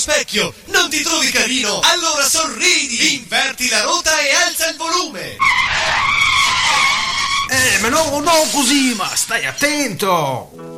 specchio, non ti trovi carino? Allora sorridi, inverti la ruota e alza il volume. Ma no così, ma stai attento.